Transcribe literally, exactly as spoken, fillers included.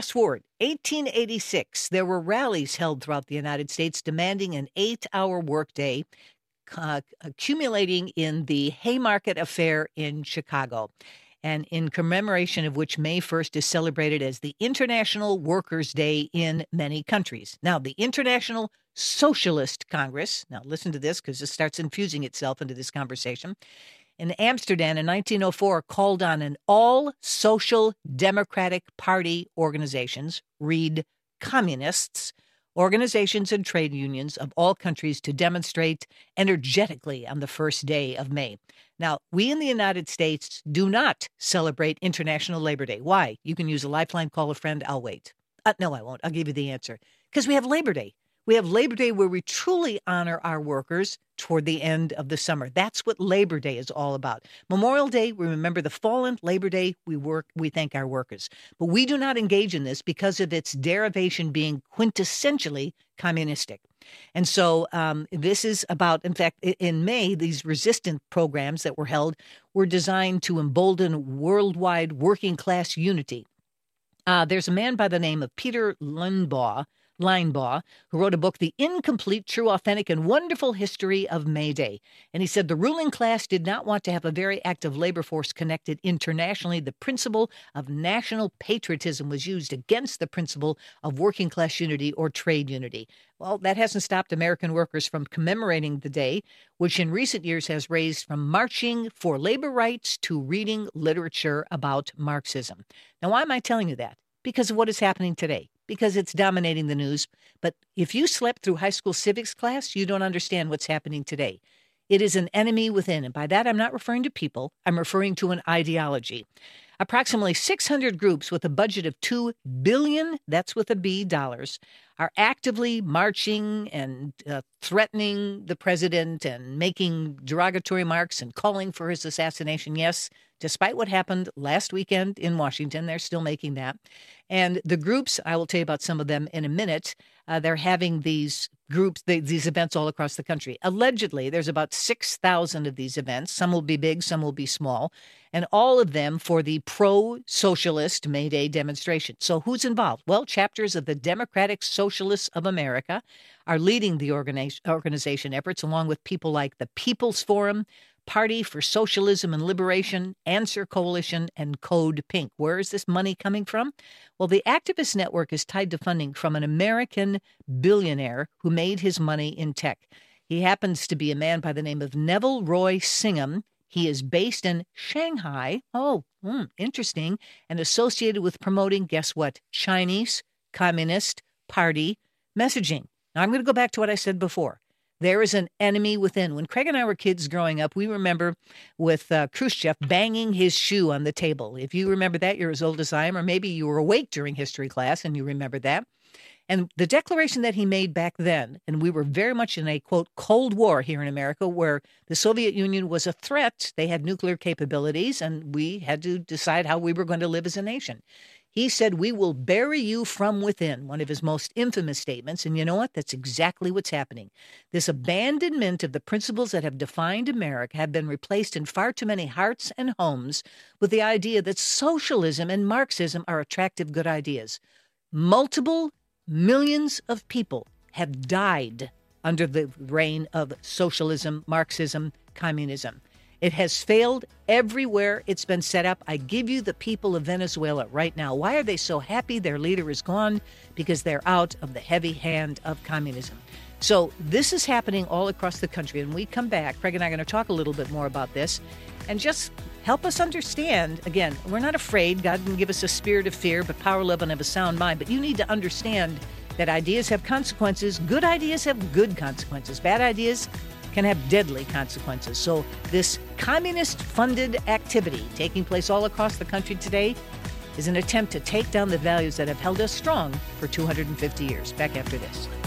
Fast forward, eighteen eighty-six, there were rallies held throughout the United States demanding an eight-hour workday, uh, accumulating in the Haymarket Affair in Chicago, and in commemoration of which May first is celebrated as the International Workers' Day in many countries. Now, the International Socialist Congress, now listen to this because this starts infusing itself into this conversation, in Amsterdam in nineteen oh four called on an all social democratic party organizations, read communists, organizations and trade unions of all countries to demonstrate energetically on the first day of May. Now, we in the United States do not celebrate International Labor Day. Why? You can use a lifeline, call a friend, I'll wait. Uh, no, I won't. I'll give you the answer. Because we have Labor Day. We have Labor Day where we truly honor our workers toward the end of the summer. That's what Labor Day is all about. Memorial Day, we remember the fallen. Labor Day, we work, we thank our workers. But we do not engage in this because of its derivation being quintessentially communistic. And so um, this is about, in fact, in May, these resistance programs that were held were designed to embolden worldwide working class unity. Uh, there's a man by the name of Peter Linebaugh, Linebaugh, who wrote a book, The Incomplete, True, Authentic, and Wonderful History of May Day. And he said the ruling class did not want to have a very active labor force connected internationally. The principle of national patriotism was used against the principle of working class unity or trade unity. Well, that hasn't stopped American workers from commemorating the day, which in recent years has raised from marching for labor rights to reading literature about Marxism. Now, why am I telling you that? Because of what is happening today. Because it's dominating the news. But if you slept through high school civics class, you don't understand what's happening today. It is an enemy within. And by that, I'm not referring to people. I'm referring to an ideology. Approximately six hundred groups with a budget of two billion dollars, that's with a B, dollars, are actively marching and uh, threatening the president and making derogatory remarks and calling for his assassination. Yes, despite what happened last weekend in Washington, they're still making that. And the groups, I will tell you about some of them in a minute, uh, they're having these groups, they, these events all across the country. Allegedly, there's about six thousand of these events. Some will be big, some will be small, and all of them for the pro-socialist May Day demonstration. So who's involved? Well, chapters of the Democratic Socialists of America are leading the organi- organization efforts, along with people like the People's Forum, Party for Socialism and Liberation, Answer Coalition, and Code Pink. Where is this money coming from? Well, the activist network is tied to funding from an American billionaire who made his money in tech. He happens to be a man by the name of Neville Roy Singham. He is based in Shanghai. Oh, hmm, interesting. And associated with promoting, guess what? Chinese Communist Party messaging. Now, I'm going to go back to what I said before. There is an enemy within. When Craig and I were kids growing up, we remember with uh, Khrushchev banging his shoe on the table. If you remember that, you're as old as I am, or maybe you were awake during history class and you remember that. And the declaration that he made back then, and we were very much in a, quote, Cold War here in America, where the Soviet Union was a threat. They had nuclear capabilities, and we had to decide how we were going to live as a nation. He said, we will bury you from within, one of his most infamous statements. And you know what? That's exactly what's happening. This abandonment of the principles that have defined America have been replaced in far too many hearts and homes with the idea that socialism and Marxism are attractive, good ideas. Multiple millions of people have died under the reign of socialism, Marxism, communism. It has failed everywhere it's been set up. I give you the people of Venezuela right now. Why are they so happy their leader is gone? Because they're out of the heavy hand of communism. So this is happening all across the country. And when we come back, Craig and I are going to talk a little bit more about this and just help us understand. Again, we're not afraid. God didn't give us a spirit of fear, but power, love, and have a sound mind. But you need to understand that ideas have consequences. Good ideas have good consequences. Bad ideas can have deadly consequences. So this communist-funded activity taking place all across the country today is an attempt to take down the values that have held us strong for two hundred fifty years. Back after this.